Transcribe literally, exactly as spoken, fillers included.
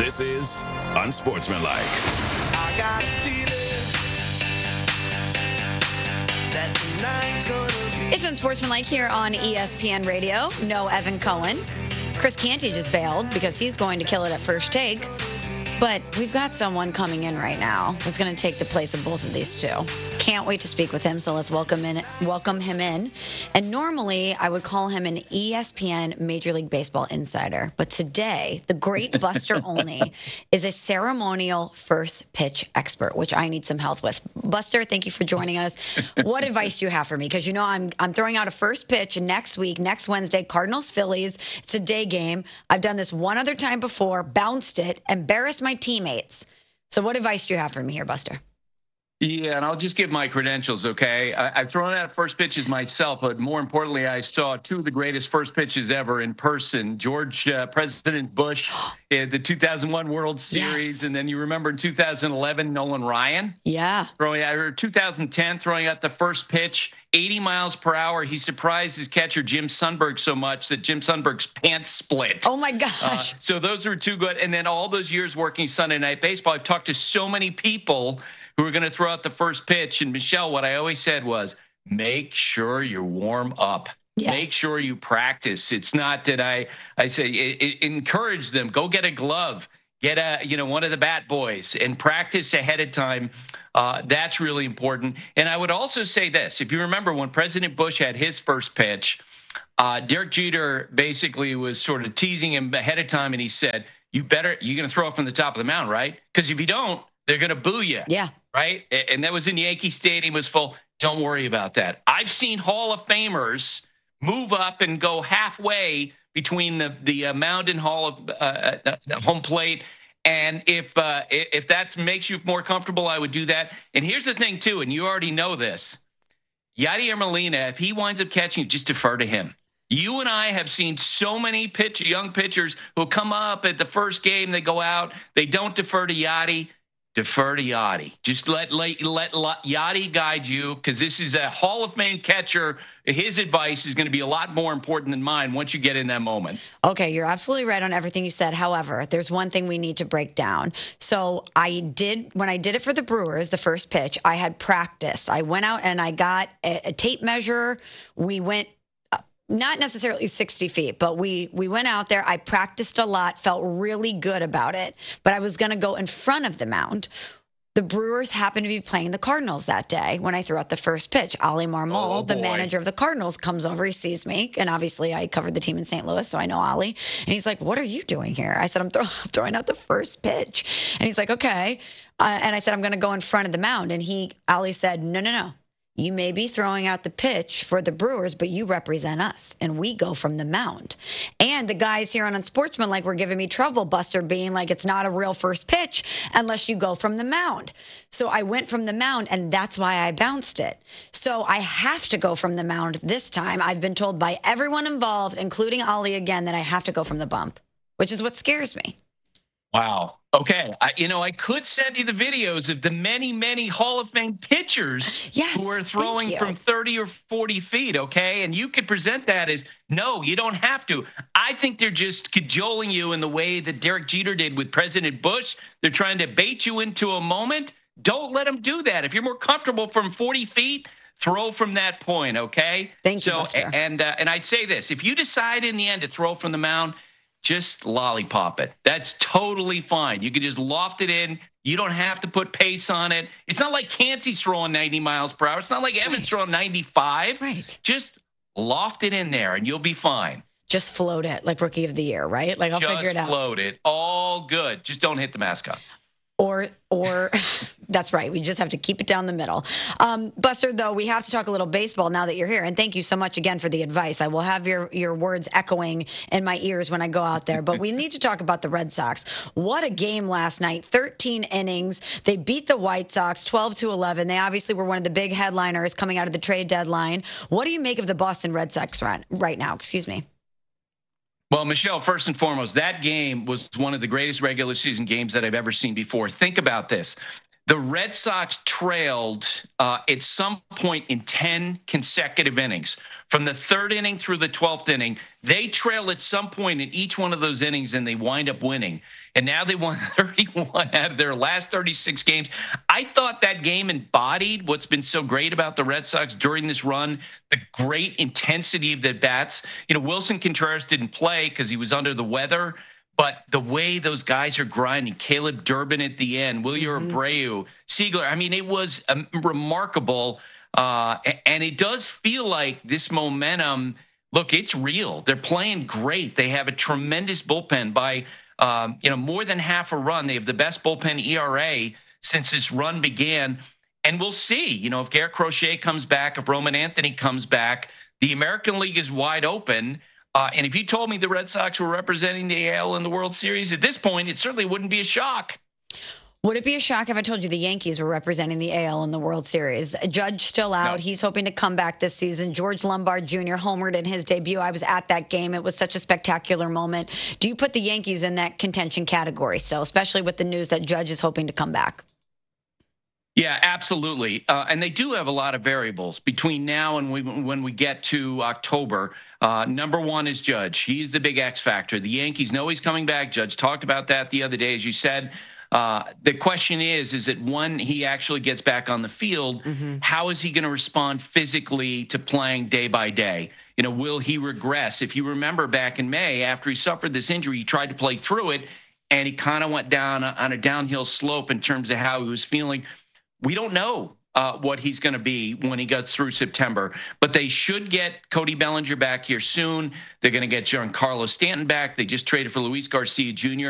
This is Unsportsmanlike. I got a feeling that tonight's gonna be. It's Unsportsmanlike here on E S P N Radio. No Evan Cohen. Chris Canty just bailed because he's going to kill it at First Take. But we've got someone coming in right now that's going to take the place of both of these two. Can't wait to speak with him, so let's welcome in, welcome him in. And normally, I would call him an E S P N Major League Baseball insider. But today, the great Buster Olney is a ceremonial first pitch expert, which I need some help with. Buster, thank you for joining us. What advice do you have for me? Because you know I'm I'm throwing out a first pitch next week, next Wednesday, Cardinals-Phillies. It's a day game. I've done this one other time before, bounced it, embarrassed my teammates. So what advice do you have for me here, Buster? Yeah, and I'll just give my credentials, okay? I, I've thrown out first pitches myself, but more importantly, I saw two of the greatest first pitches ever in person. George, uh, President Bush in the two thousand one World Series, yes. And then you remember in two thousand eleven, Nolan Ryan? Yeah. Throwing out, or two thousand ten, throwing out the first pitch, eighty miles per hour. He surprised his catcher, Jim Sundberg, so much that Jim Sundberg's pants split. Oh, my gosh. Uh, so those are two good. And then all those years working Sunday Night Baseball, I've talked to so many people who are going to throw out the first pitch. And Michelle, what I always said was, make sure you warm up. Yes. Make sure you practice. It's not that I, I say, it, it, encourage them, go get a glove, get a, you know, one of the bat boys and practice ahead of time. Uh, that's really important. And I would also say this, if you remember when President Bush had his first pitch, uh, Derek Jeter basically was sort of teasing him ahead of time. And he said, you better, you're going to throw it from the top of the mound, right? Because if you don't, they're going to boo you. Yeah. Right. And that was in Yankee Stadium, was full. Don't worry about that. I've seen Hall of Famers move up and go halfway between the, the uh, mound and Hall of uh, uh, home plate. And if uh, if that makes you more comfortable, I would do that. And here's the thing, too, and you already know this. Yadier Molina, if he winds up catching you, just defer to him. You and I have seen so many pitch, young pitchers who come up at the first game, they go out, they don't defer to Yadi. Defer to Yadi. Just let let, let Yadi guide you, because this is a Hall of Fame catcher. His advice is going to be a lot more important than mine once you get in that moment. Okay, you're absolutely right on everything you said. However, there's one thing we need to break down. So I did, when I did it for the Brewers, the first pitch, I had practice. I went out and I got a, a tape measure. We went not necessarily sixty feet, but we we went out there. I practiced a lot, felt really good about it, but I was going to go in front of the mound. The Brewers happened to be playing the Cardinals that day when I threw out the first pitch. Oli Marmol, oh, the manager of the Cardinals, comes over. He sees me, and obviously I covered the team in Saint Louis, so I know Oli. And he's like, what are you doing here? I said, I'm, throw- I'm throwing out the first pitch. And he's like, okay. Uh, and I said, I'm going to go in front of the mound. And he, Oli said, no, no, no. You may be throwing out the pitch for the Brewers, but you represent us, and we go from the mound. And the guys here on Unsportsmanlike were giving me trouble, Buster, being like, it's not a real first pitch unless you go from the mound. So I went from the mound, and that's why I bounced it. So I have to go from the mound this time. I've been told by everyone involved, including Oli again, that I have to go from the bump, which is what scares me. Wow. Okay. I, you know, I could send you the videos of the many, many Hall of Fame pitchers yes, who are throwing from thirty or forty feet. Okay. And you could present that as, no, you don't have to. I think they're just cajoling you in the way that Derek Jeter did with President Bush. They're trying to bait you into a moment. Don't let them do that. If you're more comfortable from forty feet, throw from that point. Okay. Thank you, so, Buster. And, uh, and I'd say this, if you decide in the end to throw from the mound, just lollipop it. That's totally fine. You can just loft it in. You don't have to put pace on it. It's not like Canty's throwing ninety miles per hour. It's not like That's Evans right. throwing ninety-five. Right. Just loft it in there and you'll be fine. Just float it like Rookie of the Year, right? Like I'll just figure it out. Just float it. All good. Just don't hit the mascot. Or, or that's right. We just have to keep it down the middle. Um, Buster, though, we have to talk a little baseball now that you're here. And thank you so much again for the advice. I will have your, your words echoing in my ears when I go out there. But we need to talk about the Red Sox. What a game last night. thirteen innings. They beat the White Sox twelve to eleven. They obviously were one of the big headliners coming out of the trade deadline. What do you make of the Boston Red Sox right, right now? Excuse me. Well, Michelle, first and foremost, that game was one of the greatest regular season games that I've ever seen before. Think about this. The Red Sox trailed uh, at some point in ten consecutive innings. From the third inning through the twelfth inning, they trail at some point in each one of those innings, and they wind up winning. And now they won thirty-one out of their last thirty-six games. I thought that game embodied what's been so great about the Red Sox during this run, the great intensity of the bats. You know, Wilson Contreras didn't play because he was under the weather. But the way those guys are grinding, Caleb Durbin at the end, Wilyer mm-hmm. Abreu, Siegler, I mean, it was um, remarkable. Uh, and it does feel like this momentum, look, it's real. They're playing great. They have a tremendous bullpen by, um, you know, more than half a run. They have the best bullpen E R A since this run began. And we'll see, you know, if Garrett Crochet comes back, if Roman Anthony comes back, the American League is wide open. Uh, and if you told me the Red Sox were representing the A L in the World Series at this point, it certainly wouldn't be a shock. Would it be a shock if I told you the Yankees were representing the A L in the World Series? Judge still out. No. He's hoping to come back this season. George Lombard Junior homered in his debut. I was at that game. It was such a spectacular moment. Do you put the Yankees in that contention category still, especially with the news that Judge is hoping to come back? Yeah, absolutely. Uh, and they do have a lot of variables between now and we, when we get to October. Uh, number one is Judge. He's the big X factor. The Yankees know he's coming back. Judge talked about that the other day, as you said. Uh, the question is, is that when he actually gets back on the field, mm-hmm. how is he going to respond physically to playing day by day? You know, will he regress? If you remember back in May, after he suffered this injury, he tried to play through it, and he kind of went down on a downhill slope in terms of how he was feeling. We don't know uh, what he's going to be when he gets through September, but they should get Cody Bellinger back here soon. They're going to get Giancarlo Stanton back. They just traded for Luis Garcia Junior